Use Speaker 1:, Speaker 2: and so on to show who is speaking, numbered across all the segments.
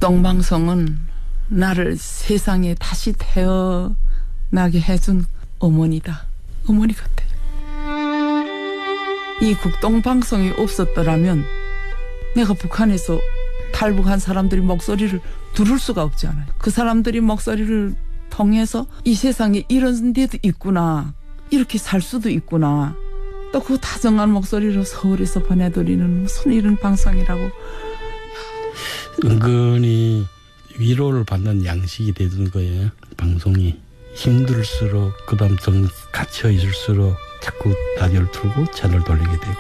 Speaker 1: 국동방송은 나를 세상에 다시 태어나게 해준 어머니다. 어머니 같아요. 이 국동방송이 없었더라면 내가 북한에서 탈북한 사람들이 목소리를 들을 수가 없잖아요. 그 사람들이 목소리를 통해서 이 세상에 이런 데도 있구나, 이렇게 살 수도 있구나, 또 그 다정한 목소리로 서울에서 보내드리는 무슨 이런 방송이라고.
Speaker 2: 은근히 위로를 받는 양식이 되는 거예요. 방송이 힘들수록, 그 다음 정 갇혀 있을수록 자꾸 라디오를 틀고 채널 돌리게 되고.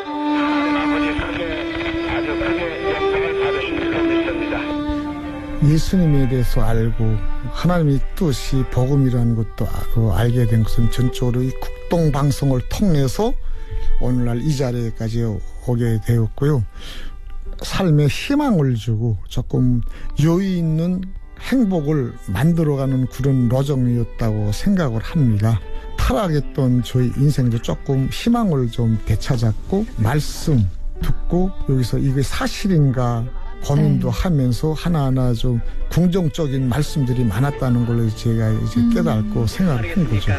Speaker 3: 예수님에 대해서 알고 하나님의 뜻이 복음이라는 것도 알게 된 것은 전적으로 이 국동방송을 통해서 오늘날 이 자리에까지 오게 되었고요. 삶에 희망을 주고 조금 여유 있는 행복을 만들어가는 그런 로정이었다고 생각을 합니다. 타락했던 저희 인생도 조금 희망을 좀 되찾았고, 말씀 듣고 여기서 이게 사실인가 고민도 하면서 하나하나 좀 긍정적인 말씀들이 많았다는 걸 제가 이제 깨닫고 생각을 한 거죠.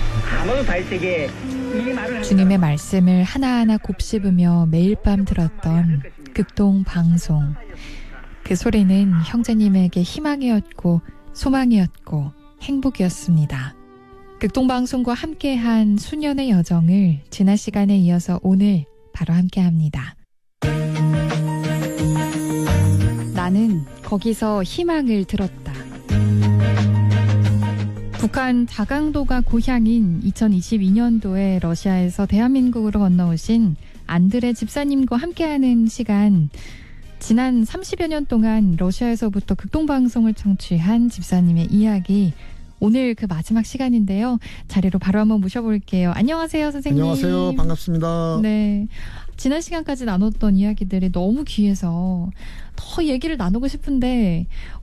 Speaker 4: 주님의 말씀을 하나하나 곱씹으며 매일 밤 들었던 극동방송. 그 소리는 형제님에게 희망이었고 소망이었고 행복이었습니다. 극동방송과 함께한 수년의 여정을 지난 시간에 이어서 오늘 바로 함께합니다. 나는 거기서 희망을 들었다. 북한 자강도가 고향인 2022년도에 러시아에서 대한민국으로 건너오신 안드레 집사님과 함께하는 시간. 지난 30여 년 동안 러시아에서부터 극동방송을 청취한 집사님의 이야기. 오늘 그 마지막 시간인데요. 자리로 바로 한번 모셔볼게요. 안녕하세요, 선생님.
Speaker 3: 안녕하세요. 반갑습니다.
Speaker 4: 네. 지난 시간까지 나눴던 이야기들이 너무 귀해서 더 얘기를 나누고 싶은데